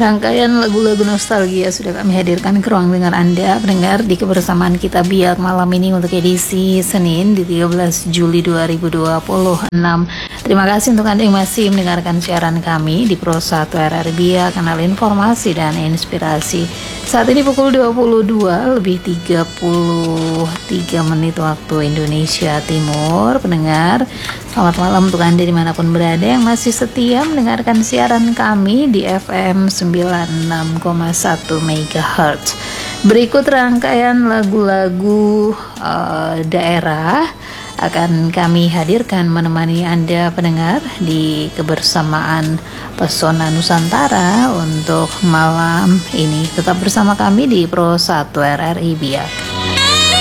Rangkaian lagu-lagu nostalgia sudah kami hadirkan ke ruang dengar Anda pendengar di kebersamaan kita Biak malam ini untuk edisi Senin di 13 Juli 2026. Terima kasih untuk Anda yang masih mendengarkan siaran kami di Pro 1 RRI Biak, kanal informasi dan inspirasi. Saat ini pukul 22 lebih 33 menit waktu Indonesia Timur. Pendengar, selamat malam untuk Anda dimanapun berada yang masih setia mendengarkan siaran kami di FM 96,1 MHz. Berikut rangkaian lagu-lagu daerah akan kami hadirkan menemani Anda pendengar di kebersamaan Pesona Nusantara untuk malam ini. Tetap bersama kami di Pro 1 RRI Biak.